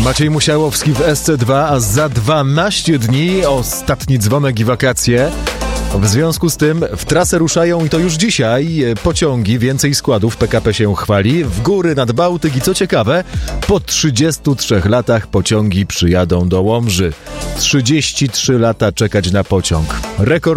Maciej Musiałowski w SC2, a za 12 dni ostatni dzwonek i wakacje. W związku z tym w trasę ruszają i to już dzisiaj pociągi, więcej składów, PKP się chwali, w góry nad Bałtyk i co ciekawe, po 33 latach pociągi przyjadą do Łomży. 33 lata czekać na pociąg. Rekord